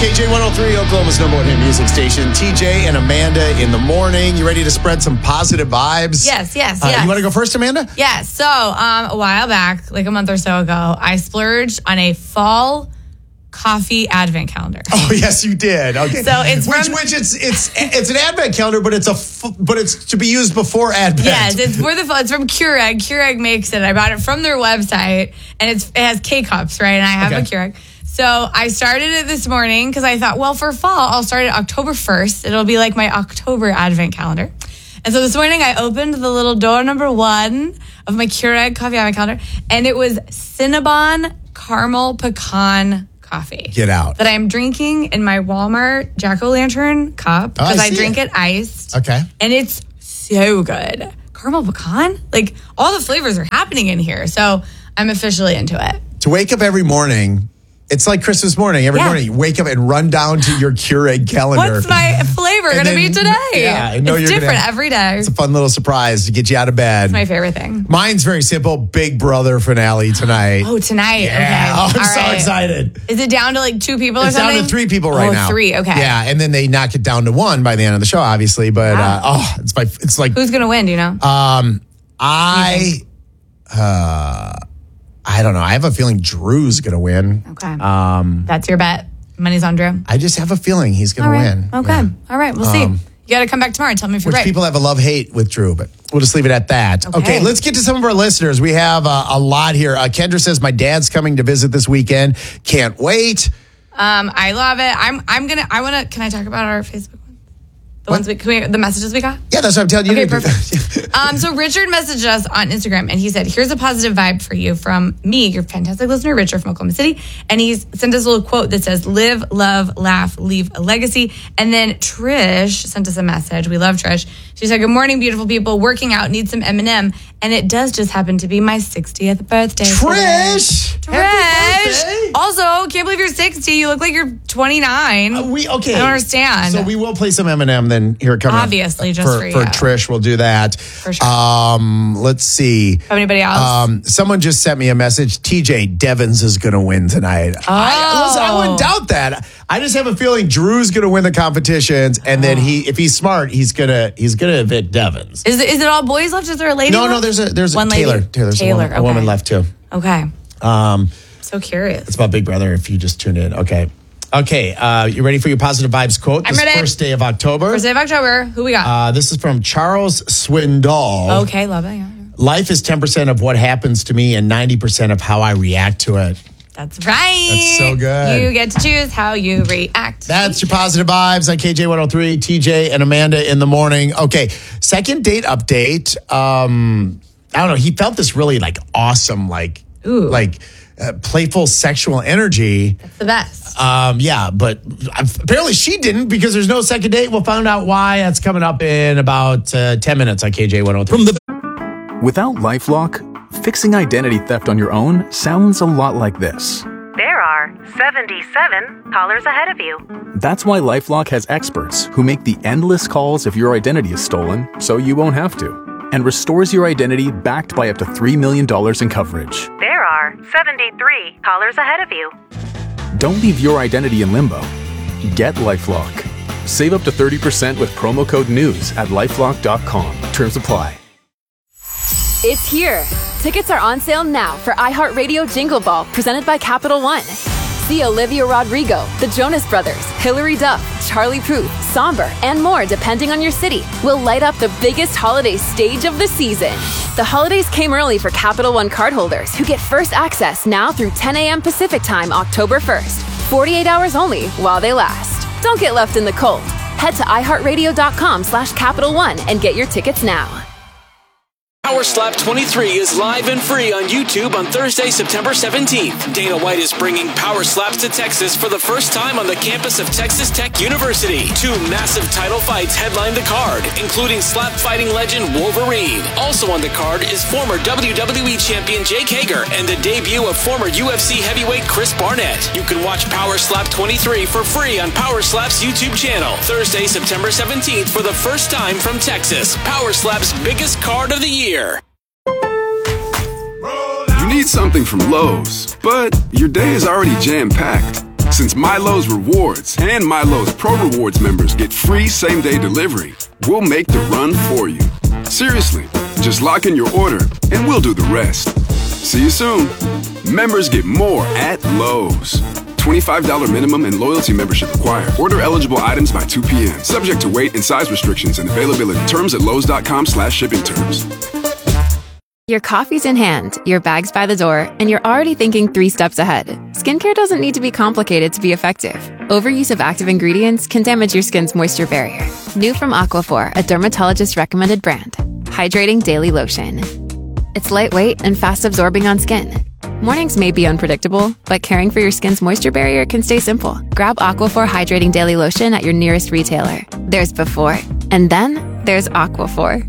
KJ 103, Oklahoma's number one hit music station. TJ and Amanda in the morning. You ready to spread some positive vibes? Yes. You want to go first, Amanda? Yes. So, a while back, like a month or so ago, I splurged on a fall coffee advent calendar. Oh, yes, you did. Okay. So it's it's an advent calendar, but it's to be used before Advent. Yes, it's for the fall. It's from Keurig. Keurig makes it. I bought it from their website, and it has K-cups, right? And I have a Keurig. So I started it this morning because I thought, well, for fall, I'll start it October 1st. It'll be like my October advent calendar. And so this morning I opened the little door number 1 of my Keurig coffee advent calendar, and it was Cinnabon Caramel Pecan coffee. Get out. That I am drinking in my Walmart Jack-O-Lantern cup because I drink it iced. Okay. And it's so good. Caramel pecan? Like, all the flavors are happening in here. So I'm officially into it. To wake up every morning, it's like Christmas morning. Every morning you wake up and run down to your Keurig calendar. What's my flavor going to be today? Yeah, I know it's different every day. It's a fun little surprise to get you out of bed. It's my favorite thing. Mine's very simple. Big Brother finale tonight. Oh, tonight. Yeah. Okay. Oh, I'm so excited. Is it down to like 2 people or something? It's down to 3 people right now. 3. Okay. Yeah, and then they knock it down to 1 by the end of the show, obviously. But it's like who's going to win? Do you know? I don't know. I have a feeling Drew's going to win. Okay. That's your bet. Money's on Drew. I just have a feeling he's going to win. Okay. Yeah. All right. We'll see. You got to come back tomorrow and tell me if you're right. People have a love-hate with Drew, but we'll just leave it at that. Okay, let's get to some of our listeners. We have a lot here. Kendra says, my dad's coming to visit this weekend. Can't wait. I love it. Can I talk about our Facebook? The messages we got? Yeah, that's what I'm telling you. Okay, perfect. So Richard messaged us on Instagram, and he said, here's a positive vibe for you from me, your fantastic listener, Richard from Oklahoma City. And he's sent us a little quote that says, live, love, laugh, leave a legacy. And then Trish sent us a message. We love Trish. She said, good morning, beautiful people. Working out, need some M&M. And it does just happen to be my 60th birthday. Trish! Happy birthday. Also, can't believe you're 60. You look like you're 29. I don't understand. So we will play some M&M then here coming up. Obviously, just for you. For Trish, we'll do that. For sure. Let's see. Anybody else? Someone just sent me a message. TJ Devins is going to win tonight. I wouldn't doubt that. I just have a feeling Drew's going to win the competitions, and then if he's smart, he's gonna evict Devins. Is it all boys left? Is there a lady? No, left? there's one Taylor. lady. There's a woman left too. Okay. So curious. It's about Big Brother. If you just tuned in, okay. You ready for your positive vibes quote? I'm ready. First day of October. Who we got? This is from Charles Swindoll. Okay, love it. Yeah. Life is 10% of what happens to me and 90% of how I react to it. That's right. That's so good. You get to choose how you react. That's your positive vibes on KJ 103, TJ and Amanda in the morning. Okay, second date update. I don't know. He felt this really awesome, playful sexual energy. That's the best. But apparently she didn't because there's no second date. We'll find out why. That's coming up in about 10 minutes on KJ 103. Without LifeLock, fixing identity theft on your own sounds a lot like this. There are 77 callers ahead of you. That's why LifeLock has experts who make the endless calls if your identity is stolen so you won't have to, and restores your identity backed by up to $3 million in coverage. There are 73 callers ahead of you. Don't leave your identity in limbo. Get LifeLock. Save up to 30% with promo code NEWS at LifeLock.com. Terms apply. It's here. Tickets are on sale now for iHeartRadio Jingle Ball, presented by Capital One. See Olivia Rodrigo, the Jonas Brothers, Hilary Duff, Charlie Puth, Somber, and more depending on your city. Will light up the biggest holiday stage of the season. The holidays came early for Capital One cardholders who get first access now through 10 a.m. Pacific Time, October 1st. 48 hours only while they last. Don't get left in the cold. Head to iHeartRadio.com/Capital One and get your tickets now. Power Slap 23 is live and free on YouTube on Thursday, September 17th. Dana White is bringing Power Slaps to Texas for the first time on the campus of Texas Tech University. 2 massive title fights headline the card, including slap fighting legend Wolverine. Also on the card is former WWE champion Jake Hager and the debut of former UFC heavyweight Chris Barnett. You can watch Power Slap 23 for free on Power Slap's YouTube channel. Thursday, September 17th for the first time from Texas. Power Slap's biggest card of the year. You need something from Lowe's, but your day is already jam-packed. Since Milo's Rewards and Milo's Pro Rewards members get free same-day delivery, we'll make the run for you. Seriously, just lock in your order and we'll do the rest. See you soon. Members get more at Lowe's. $25 minimum and loyalty membership required. Order eligible items by 2 p.m. Subject to weight and size restrictions and availability. Terms at lowes.com/shipping terms. Your coffee's in hand, your bag's by the door, and you're already thinking 3 steps ahead. Skincare doesn't need to be complicated to be effective. Overuse of active ingredients can damage your skin's moisture barrier. New from Aquaphor, a dermatologist-recommended brand. Hydrating Daily Lotion. It's lightweight and fast-absorbing on skin. Mornings may be unpredictable, but caring for your skin's moisture barrier can stay simple. Grab Aquaphor Hydrating Daily Lotion at your nearest retailer. There's before, and then there's Aquaphor.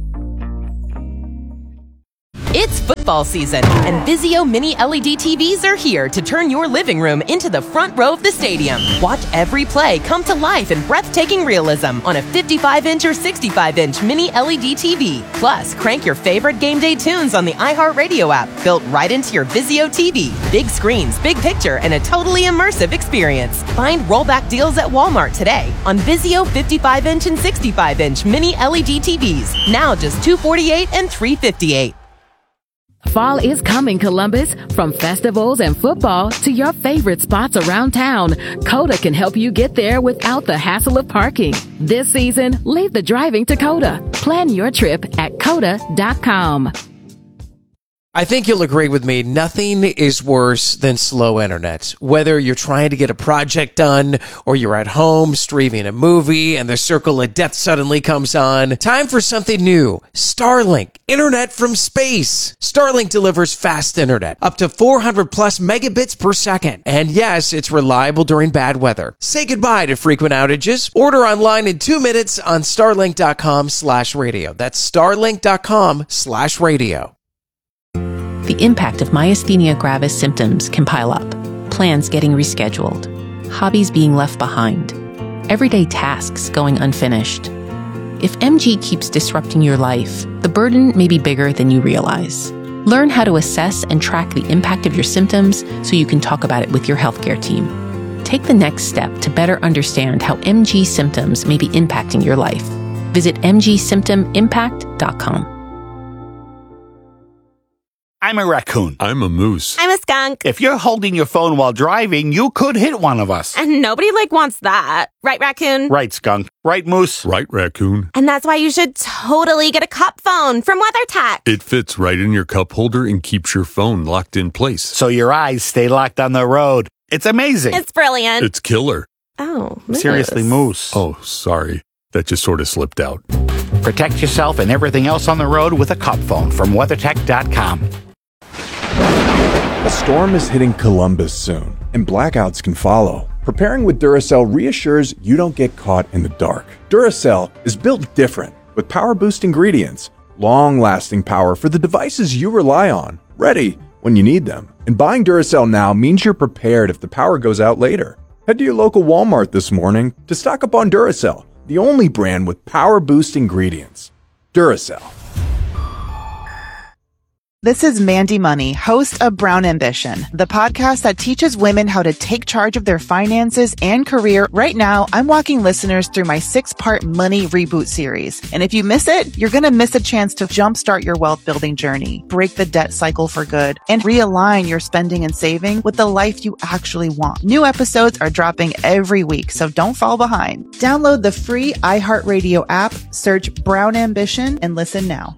It's football season, and Vizio Mini LED TVs are here to turn your living room into the front row of the stadium. Watch every play come to life in breathtaking realism on a 55-inch or 65-inch Mini LED TV. Plus, crank your favorite game day tunes on the iHeartRadio app, built right into your Vizio TV. Big screens, big picture, and a totally immersive experience. Find rollback deals at Walmart today on Vizio 55-inch and 65-inch Mini LED TVs. Now just $248 and $358. Fall is coming, Columbus. From festivals and football to your favorite spots around town, Coda can help you get there without the hassle of parking. This season, leave the driving to Coda. Plan your trip at Coda.com. I think you'll agree with me. Nothing is worse than slow internet. Whether you're trying to get a project done or you're at home streaming a movie and the circle of death suddenly comes on. Time for something new. Starlink. Internet from space. Starlink delivers fast internet. Up to 400 plus megabits per second. And yes, it's reliable during bad weather. Say goodbye to frequent outages. Order online in 2 minutes on starlink.com/radio. That's starlink.com/radio. The impact of myasthenia gravis symptoms can pile up. Plans getting rescheduled. Hobbies being left behind. Everyday tasks going unfinished. If MG keeps disrupting your life, the burden may be bigger than you realize. Learn how to assess and track the impact of your symptoms so you can talk about it with your healthcare team. Take the next step to better understand how MG symptoms may be impacting your life. Visit mgsymptomimpact.com. I'm a raccoon. I'm a moose. I'm a skunk. If you're holding your phone while driving, you could hit one of us. And nobody wants that. Right, raccoon? Right, skunk. Right, moose? Right, raccoon. And that's why you should totally get a cup phone from WeatherTech. It fits right in your cup holder and keeps your phone locked in place. So your eyes stay locked on the road. It's amazing. It's brilliant. It's killer. Oh, moose. Seriously, moose. Oh, sorry. That just sort of slipped out. Protect yourself and everything else on the road with a cup phone from WeatherTech.com. A storm is hitting Columbus soon, and blackouts can follow. Preparing with Duracell reassures you don't get caught in the dark. Duracell is built different, with power-boost ingredients, long-lasting power for the devices you rely on, ready when you need them. And buying Duracell now means you're prepared if the power goes out later. Head to your local Walmart this morning to stock up on Duracell, the only brand with power-boost ingredients. Duracell. This is Mandy Money, host of Brown Ambition, the podcast that teaches women how to take charge of their finances and career. Right now, I'm walking listeners through my 6-part Money Reboot series. And if you miss it, you're going to miss a chance to jumpstart your wealth building journey, break the debt cycle for good, and realign your spending and saving with the life you actually want. New episodes are dropping every week, so don't fall behind. Download the free iHeartRadio app, search Brown Ambition, and listen now.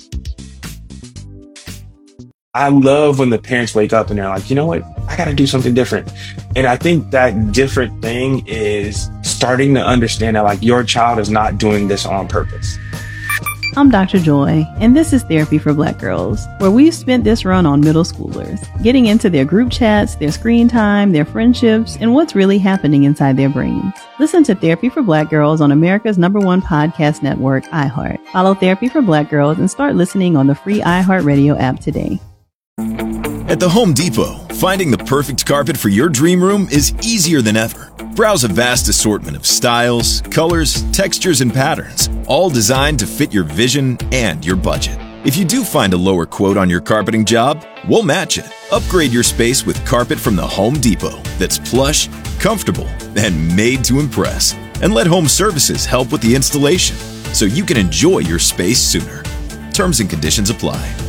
I love when the parents wake up and they're like, you know what? I got to do something different. And I think that different thing is starting to understand that like your child is not doing this on purpose. I'm Dr. Joy, and this is Therapy for Black Girls, where we've spent this run on middle schoolers, getting into their group chats, their screen time, their friendships, and what's really happening inside their brains. Listen to Therapy for Black Girls on America's #1 podcast network, iHeart. Follow Therapy for Black Girls and start listening on the free iHeartRadio app today. At the Home Depot, finding the perfect carpet for your dream room is easier than ever. Browse a vast assortment of styles, colors, textures, and patterns, all designed to fit your vision and your budget. If you do find a lower quote on your carpeting job, we'll match it. Upgrade your space with carpet from the Home Depot that's plush, comfortable, and made to impress. And let Home Services help with the installation so you can enjoy your space sooner. Terms and conditions apply.